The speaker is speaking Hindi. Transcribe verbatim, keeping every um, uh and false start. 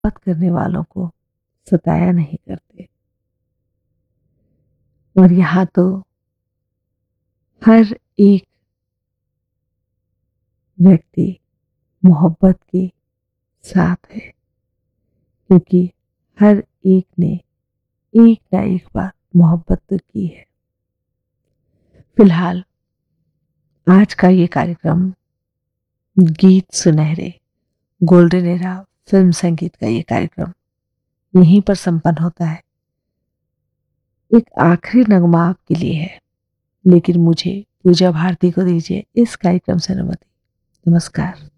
मोहब्बत करने वालों को सताया नहीं करते। और यहाँ तो हर एक व्यक्ति मोहब्बत के साथ है, क्योंकि हर एक ने एक ना एक बार मोहब्बत तो की है। फिलहाल आज का ये कार्यक्रम गीत सुनहरे गोल्डन एरा फिल्म संगीत का ये कार्यक्रम यहीं पर संपन्न होता है। एक आखिरी नगमा आपके लिए है, लेकिन मुझे पूजा भारती को दीजिए इस कार्यक्रम से अनुमति। नमस्कार।